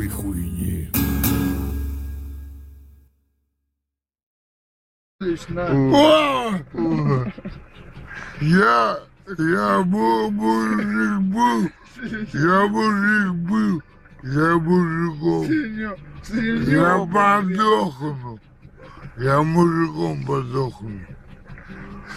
этой хуйне. Я мужик был, я мужиком. Я подохну, я мужиком подохну.